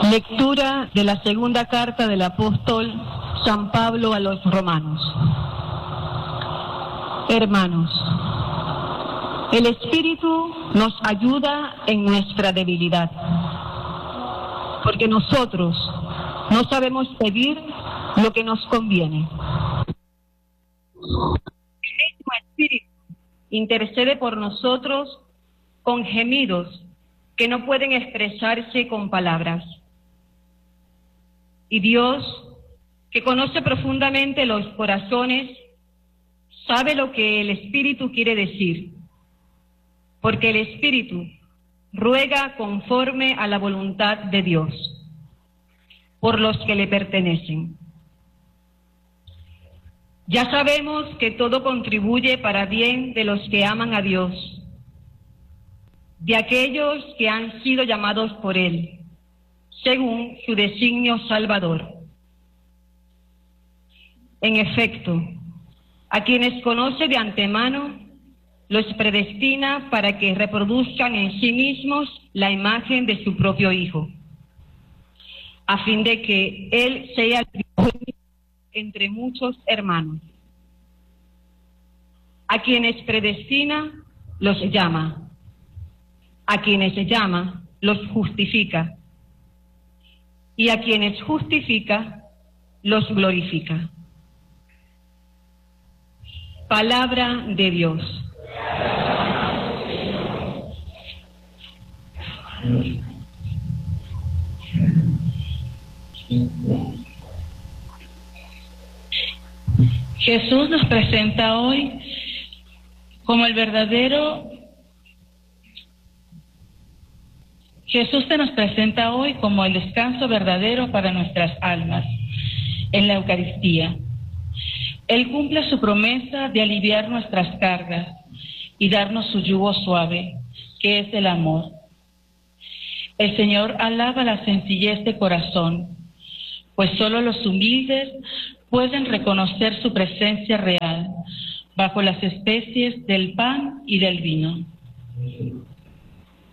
Lectura de la segunda carta del apóstol San Pablo a los romanos. Hermanos, el Espíritu nos ayuda en nuestra debilidad, porque nosotros no sabemos pedir lo que nos conviene. El mismo Espíritu intercede por nosotros con gemidos que no pueden expresarse con palabras. Y Dios, que conoce profundamente los corazones, sabe lo que el Espíritu quiere decir, porque el Espíritu ruega conforme a la voluntad de Dios, por los que le pertenecen. Ya sabemos que todo contribuye para bien de los que aman a Dios, de aquellos que han sido llamados por Él, según su designio salvador. En efecto, a quienes conoce de antemano, los predestina para que reproduzcan en sí mismos la imagen de su propio Hijo, a fin de que Él sea el primogénito entre muchos hermanos. A quienes predestina, los llama. A quienes llama, los justifica. Y a quienes justifica, los glorifica. Palabra de Dios. Jesús nos presenta hoy como el verdadero. Jesús se nos presenta hoy como el descanso verdadero para nuestras almas en la Eucaristía. Él cumple su promesa de aliviar nuestras cargas y darnos su yugo suave, que es el amor. El Señor alaba la sencillez de corazón, pues solo los humildes pueden reconocer su presencia real bajo las especies del pan y del vino.